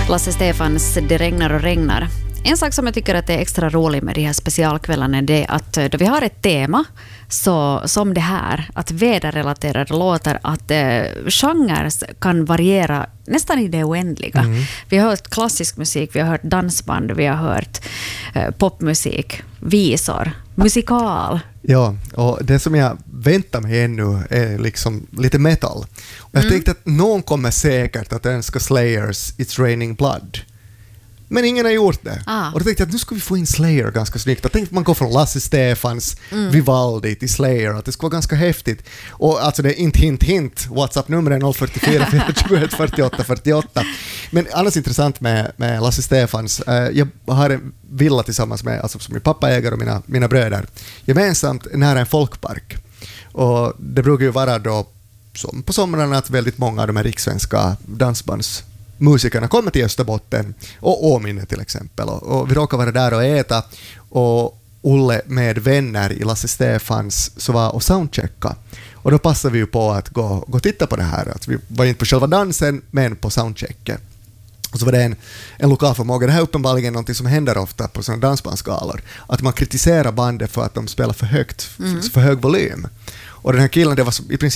Lasse Stefans Det regnar och regnar. En sak som jag tycker att är extra rolig med de här specialkvällarna är det att då vi har ett tema så, som det här, att väderrelaterade låtar, att genrer kan variera nästan i det oändliga. Vi har hört klassisk musik, vi har hört dansband, vi har hört popmusik, visor, musikal. Ja, och det som jag väntar mig ännu är liksom lite metal. Och jag tänkte att någon kommer säkert att önska Slayers It's Raining Blood. Men ingen har gjort det. Och då tänkte jag att nu ska vi få in Slayer ganska snyggt. Jag tänkte att man går från Lasse Stefans, Vivaldi till Slayer. Att det ska vara ganska häftigt. Och alltså det är inte hint. WhatsApp-nummer är 044 421 48 48. Men annars intressant med Lasse Stefans. Jag har en villa tillsammans med, alltså som min pappa äger och mina bröder. Gemensamt nära en folkpark. Och det brukar ju vara då som på somrarna att väldigt många av de här rikssvenska dansbandsmusikerna kommer till Österbotten och Åminne till exempel. Och vi råkar vara där och äta och Olle med vänner i Lasse Stefans så var och soundchecka. Och då passade vi ju på att gå och titta på det här. Att vi var inte på själva dansen men på soundchecket. Och så var det en lokal förmåga. Det här är uppenbarligen något som händer ofta på sådana dansbandsgalor. Att man kritiserar bandet för att de spelar för högt, för hög volym. Och den här killen, det var i princip